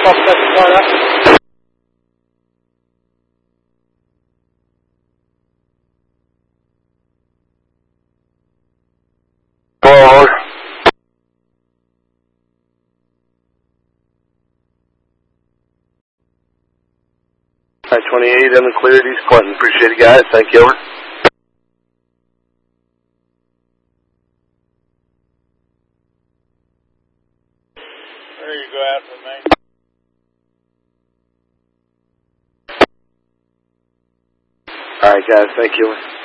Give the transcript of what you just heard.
Suspect caught up. Hello. 28 in the cleared East Clinton. Appreciate it, guys. Thank you. Over. There you go out for me. All right, guys. Thank you.